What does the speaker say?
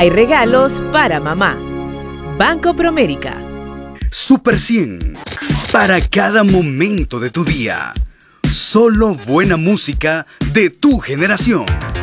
Hay regalos para mamá. Banco Promérica. Super 100. Para cada momento de tu día. Solo buena música de tu generación.